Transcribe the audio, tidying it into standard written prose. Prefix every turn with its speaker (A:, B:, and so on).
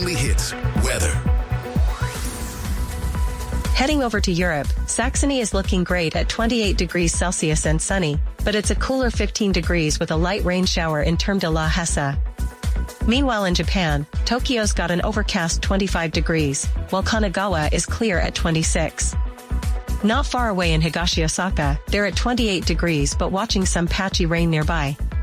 A: Weekly Hits. Weather.
B: Heading over to Europe, Saxony is looking great at 28 degrees Celsius and sunny, but it's a cooler 15 degrees with a light rain shower in Terme de la Hesse. Meanwhile in Japan, Tokyo's got an overcast 25 degrees, while Kanagawa is clear at 26. Not far away in Higashi Osaka, they're at 28 degrees but watching some patchy rain nearby.